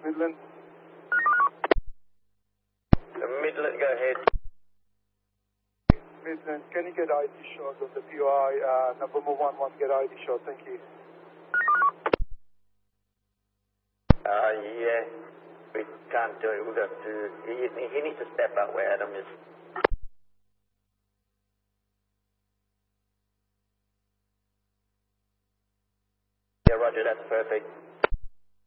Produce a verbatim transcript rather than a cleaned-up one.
Midland. Uh, Midland, go ahead. Midland, can you get I D shots of the P O I, uh, November one one, get I D shots, thank you. Uh, yeah, we can't do it. We've got to, he, he needs to step up where Adam is. Yeah, roger, that's perfect.